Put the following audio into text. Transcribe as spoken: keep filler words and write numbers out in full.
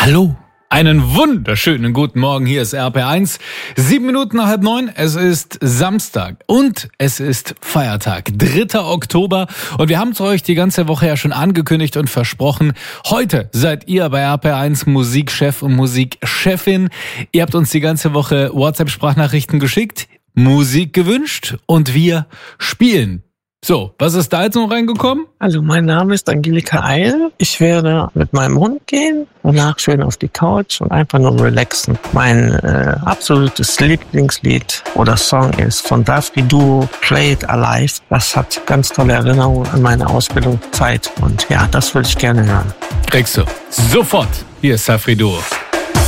Hallo. Einen wunderschönen guten Morgen, hier ist R P R eins, sieben Minuten nach halb neun, es ist Samstag und es ist Feiertag, dritter Oktober und wir haben es euch die ganze Woche ja schon angekündigt und versprochen, heute seid ihr bei R P R eins Musikchef und Musikchefin, ihr habt uns die ganze Woche WhatsApp-Sprachnachrichten geschickt, Musik gewünscht und wir spielen. So, was ist da jetzt noch reingekommen? Also mein Name ist Angelika Eil. Ich werde mit meinem Hund gehen, danach schön auf die Couch und einfach nur relaxen. Mein äh, absolutes Lieblingslied oder Song ist von Dafri Duo, Play It Alive. Das hat ganz tolle Erinnerungen an meine Ausbildungszeit und ja, das würde ich gerne hören. Kriegst du sofort. Hier ist Dafri Duo.